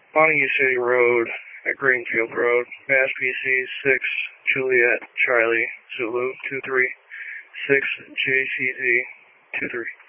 Montague City Road at Greenfield Road, Mass PC 6 Juliet Charlie Zulu 23 6 JCZ 23.